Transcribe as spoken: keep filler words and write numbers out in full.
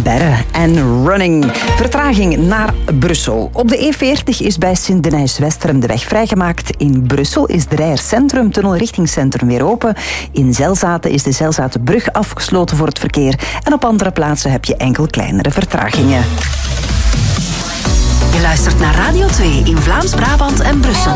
Cabaret en Running. Vertraging naar Brussel. Op de E veertig is bij Sint-Denijs-Westerem de weg vrijgemaakt. In Brussel is de Reijer Centrum-tunnel richting Centrum weer open. In Zelzaten is de Zelzatenbrug afgesloten voor het verkeer. En op andere plaatsen heb je enkel kleinere vertragingen. Je luistert naar Radio twee in Vlaams-Brabant en Brussel.